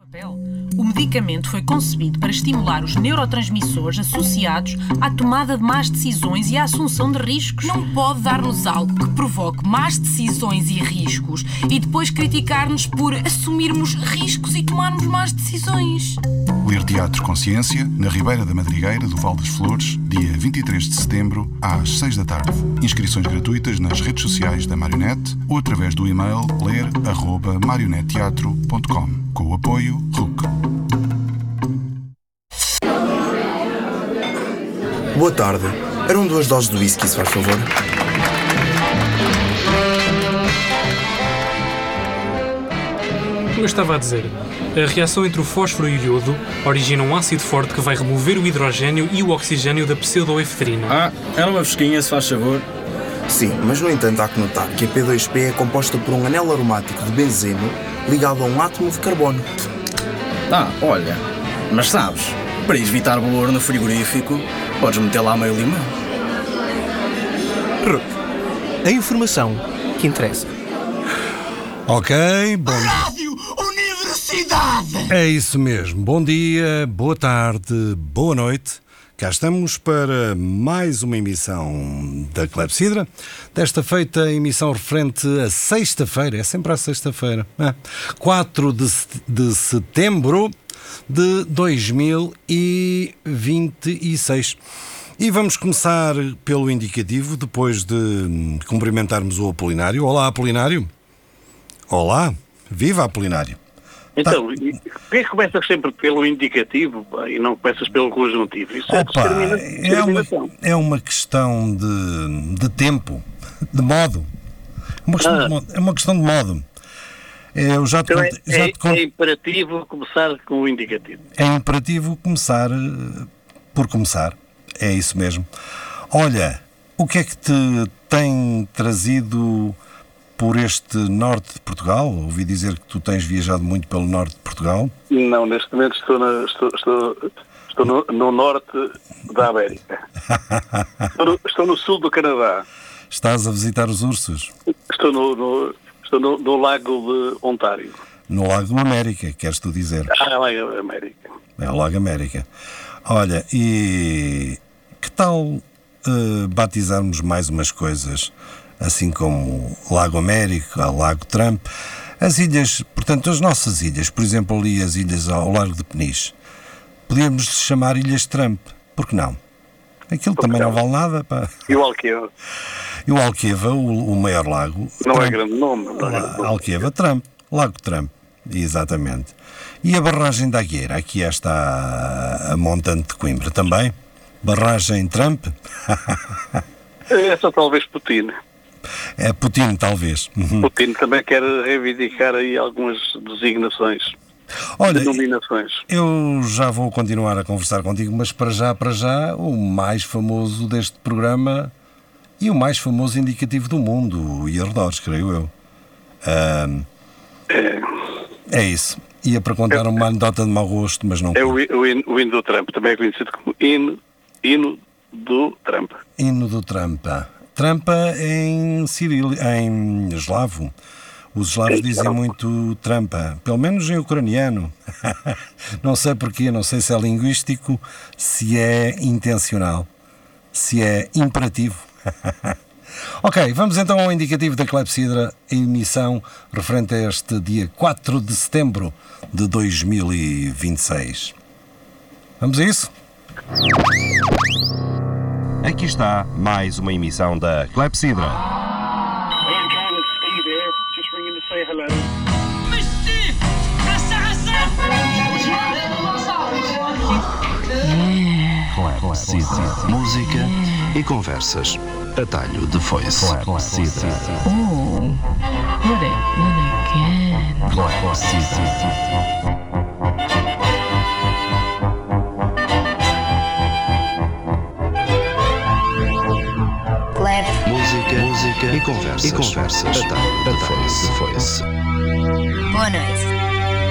O medicamento foi concebido para estimular os neurotransmissores associados à tomada de más decisões e à assunção de riscos. Não pode dar-nos algo que provoque más decisões e riscos e depois criticar-nos por assumirmos riscos e tomarmos más decisões. Ler Teatro Consciência, na Ribeira da Madrigueira do Val das Flores, dia 23 de setembro, às 6 da tarde. Inscrições gratuitas nas redes sociais da Marionete ou através do e-mail ler@marioneteatro.com, com o apoio RUC. Boa tarde. Eram 2 doses de whisky, se faz favor. Como eu estava a dizer, a reação entre o fósforo e o iodo origina um ácido forte que vai remover o hidrogênio e o oxigênio da pseudoefedrina. Era uma fresquinha, se faz favor. Sim, mas no entanto há que notar que a P2P é composta por um anel aromático de benzeno ligado a um átomo de carbono. Olha, mas sabes, para evitar bolor no frigorífico, podes meter lá meio limão. RUC. A informação que interessa. Ok, bom dia. Rádio Universidade! É isso mesmo. Bom dia, boa tarde, boa noite. Cá estamos para mais uma emissão da Clepsidra. Desta feita, a emissão referente a sexta-feira, é sempre à sexta-feira, 4 de setembro de 2026. E vamos começar pelo indicativo, depois de cumprimentarmos o Apolinário. Olá, Apolinário. Olá, viva Apolinário. Então, porquê que começas sempre pelo indicativo e não começas pelo conjuntivo? Isso é discriminação. É uma questão de tempo, de modo. É uma questão de modo. Eu já te é imperativo começar com o indicativo. É imperativo começar por começar. É isso mesmo. Olha, o que é que te tem trazido por este norte de Portugal? Ouvi dizer que tu tens viajado muito pelo norte de Portugal. Não, neste momento estou no norte da América. Estou no sul do Canadá. Estás a visitar os ursos? Estou no Lago de Ontário. No Lago América, queres tu dizer? Lago América. É o Lago América. Olha, e que tal batizarmos mais umas coisas, assim como Lago América, Lago Trump, as ilhas, portanto, as nossas ilhas, por exemplo, ali as ilhas ao largo de Peniche, podíamos chamar Ilhas Trump, por que não? Aquilo também não vale nada, pá. E o Alqueva? E o Alqueva, o maior lago. Não Trump. é grande nome. Alqueva, Trump, Lago Trump, exatamente. E a barragem da Agueira, aqui está a montante de Coimbra também? Barragem Trump? Essa talvez Putin. É Putin, talvez. Putin também quer reivindicar aí algumas designações. Olha, denominações. Eu já vou continuar a conversar contigo, mas para já, o mais famoso deste programa e o mais famoso indicativo do mundo e arredores, creio eu. É isso. Ia para contar uma anedota de mau gosto, mas não. É o hino do Trump, também é conhecido como hino do Trump. Hino do Trump. Trump em eslavo. Os eslavos dizem muito trampa, pelo menos em ucraniano. Não sei porquê, não sei se é linguístico, se é intencional, se é imperativo. Ok, vamos então ao indicativo da Clepsidra, a emissão referente a este dia 4 de setembro de 2026. Vamos a isso? Aqui está mais uma emissão da Clepsidra. Clepsidra. Música e conversas. Atalho de foice. Clepsidra. Oh, what again? Clepsidra. Música e conversas. Atalho de foice. Boa noite.